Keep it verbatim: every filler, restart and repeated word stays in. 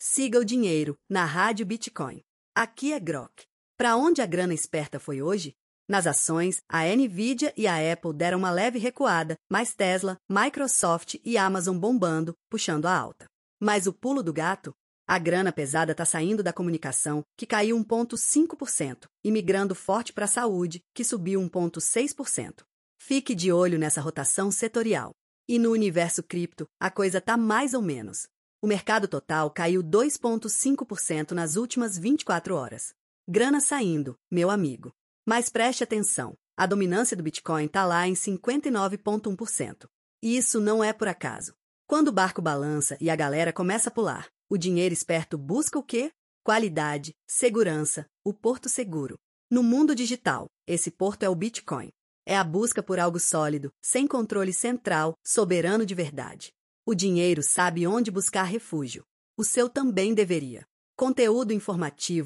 Siga o dinheiro na Rádio Bitcoin. Aqui é Grok. Para onde a grana esperta foi hoje? Nas ações, a Nvidia e a Apple deram uma leve recuada, mas Tesla, Microsoft e Amazon bombando, puxando a alta. Mas o pulo do gato? A grana pesada está saindo da comunicação, que caiu um vírgula cinco por cento, e migrando forte para a saúde, que subiu um vírgula seis por cento. Fique de olho nessa rotação setorial. E no universo cripto, a coisa tá mais ou menos. O mercado total caiu dois vírgula cinco por cento nas últimas vinte e quatro horas. Grana saindo, meu amigo. Mas preste atenção, a dominância do Bitcoin está lá em cinquenta e nove vírgula um por cento. E isso não é por acaso. Quando o barco balança e a galera começa a pular, o dinheiro esperto busca o quê? Qualidade, segurança, o porto seguro. No mundo digital, esse porto é o Bitcoin. É a busca por algo sólido, sem controle central, soberano de verdade. O dinheiro sabe onde buscar refúgio. O seu também deveria. Conteúdo informativo